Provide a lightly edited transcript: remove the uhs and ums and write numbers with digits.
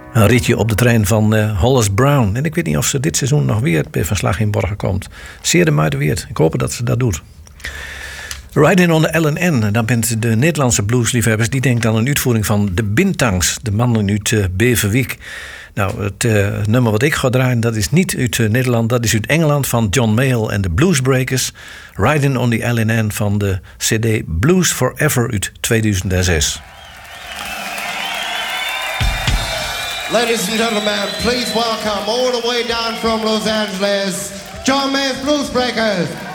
Een ritje op de trein van Hollis Brown. En ik weet niet of ze dit seizoen nog weer bij Verslag in Borgen komt. Zeer de moeite waard. Ik hoop dat ze dat doet. Riding on the LNN. Dan bent de Nederlandse bluesliefhebbers. Die denkt aan een uitvoering van de Bintangs. De mannen uit Beverwijk. Nou, het nummer wat ik ga draaien, dat is niet uit Nederland. Dat is uit Engeland van John Mayall en de Bluesbreakers. Riding on the LNN van de CD Blues Forever uit 2006. Ladies and gentlemen, please welcome all the way down from Los Angeles, John Mayall's Bluesbreakers.